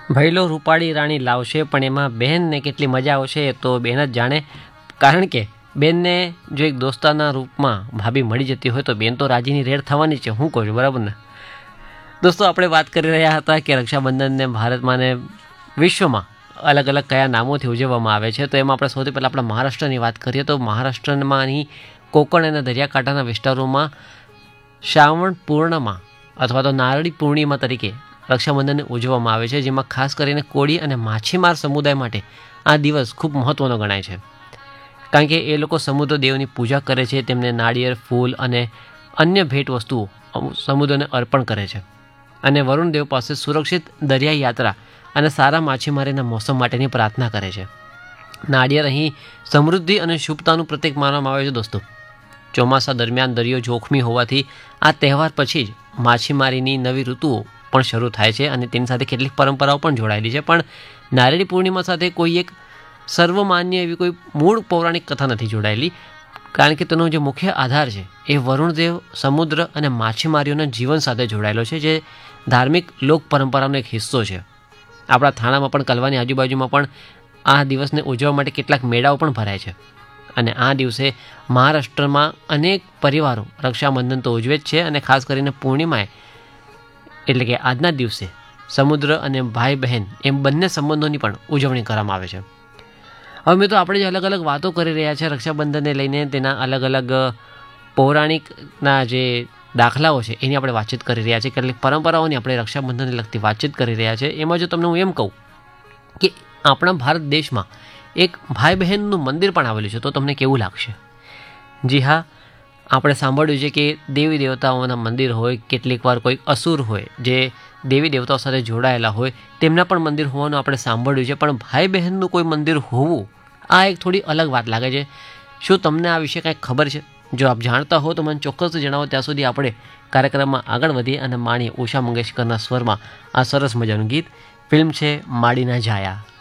ભૈલો રૂપાળી રાણી લાવશે, પણ એમાં બહેનને કેટલી મજા આવશે એ તો બેન જ જાણે. કારણ કે બેનને જો એક દોસ્તાના રૂપમાં ભાભી મળી જતી હોય તો બેન તો રાજીની રેડ થવાની છે. હું કહું છું, બરાબર ને દોસ્તો? આપણે વાત કરી રહ્યા હતા કે રક્ષાબંધનને ભારતમાં ને વિશ્વમાં અલગ અલગ કયા નામોથી ઉજવવામાં આવે છે. તો એમાં આપણે સૌથી પહેલાં આપણા મહારાષ્ટ્રની વાત કરીએ તો મહારાષ્ટ્રમાં અહીં કોકણ અને દરિયાકાંઠાના વિસ્તારોમાં શ્રાવણ પૂર્ણિમા અથવા તો નારળી પૂર્ણિમા તરીકે રક્ષાબંધનને ઉજવવામાં આવે છે, જેમાં ખાસ કરીને કોળી અને માછીમાર સમુદાય માટે આ દિવસ ખૂબ મહત્ત્વનો ગણાય છે. કારણ કે એ લોકો સમુદ્ર દેવની પૂજા કરે છે, તેમને નાળિયેર, ફૂલ અને અન્ય ભેટ વસ્તુઓ સમુદ્રને અર્પણ કરે છે અને વરુણ દેવ પાસે સુરક્ષિત દરિયાઈ યાત્રા અને સારા માછીમારીના મોસમ માટેની પ્રાર્થના કરે છે. નાળિયેર અહીં સમૃદ્ધિ અને શુભતાનું પ્રતીક માનવામાં આવે છે. દોસ્તો, ચોમાસા દરમિયાન દરિયો જોખમી હોવાથી આ તહેવાર પછી જ માછીમારીની નવી ઋતુઓ પણ શરૂ થાય છે અને તેની સાથે કેટલીક પરંપરાઓ પણ જોડાયેલી છે. પણ નારળી પૂર્ણિમા સાથે કોઈ એક સર્વમાન્ય એવી કોઈ મૂળ પૌરાણિક કથા નથી જોડાયેલી, કારણ કે તેનો જે મુખ્ય આધાર છે એ વરુણદેવ, સમુદ્ર અને માછીમારીઓના જીવન સાથે જોડાયેલો છે, જે ધાર્મિક લોક પરંપરાનો એક હિસ્સો છે. આપણા થાણામાં પણ કલવાની આજુબાજુમાં પણ આ દિવસને ઉજવવા માટે કેટલાક મેળાઓ પણ ભરાય છે અને આ દિવસે મહારાષ્ટ્રમાં અનેક પરિવારો રક્ષાબંધન તો ઉજવે જ છે અને ખાસ કરીને પૂર્ણિમાએ એટલે કે આજના દિવસે સમુદ્ર અને ભાઈ બહેન એમ બંને સંબંધોની પણ ઉજવણી કરવામાં આવે છે. હવે મિત્રો, આપણે જે અલગ અલગ વાતો કરી રહ્યા છે રક્ષાબંધનને લઈને, તેના અલગ અલગ પૌરાણિકના જે દાખલાઓ છે એની આપણે વાતચીત કરી રહ્યા છીએ, કેટલીક પરંપરાઓની આપણે રક્ષાબંધનને લગતી વાતચીત કરી રહ્યા છે. એમાં જો તમને હું એમ કહું કે આપણા ભારત દેશમાં એક ભાઈ બહેનનું મંદિર પણ આવેલું છે તો તમને કેવું લાગશે? જી હા, આપણે સાંભળ્યું છે કે દેવી દેવતાઓના મંદિર હોય, કેટલીક વાર કોઈક અસુર હોય જે દેવી દેવતાઓ સાથે જોડાયેલા હોય તેમના પણ મંદિર હોવાનું આપણે સાંભળ્યું છે. પણ ભાઈ બહેનનું કોઈ મંદિર હોવું આ એક થોડી અલગ વાત લાગે છે. શું તમને આ વિશે કાંઈક ખબર છે? જો આપ જાણતા હો તો મને ચોક્કસ જણાવો. ત્યાં સુધી આપણે કાર્યક્રમમાં આગળ વધીએ અને માણીએ ઉષા મંગેશકરના સ્વરમાં આ સરસ મજાનું ગીત. ફિલ્મ છે માડીના જાયા.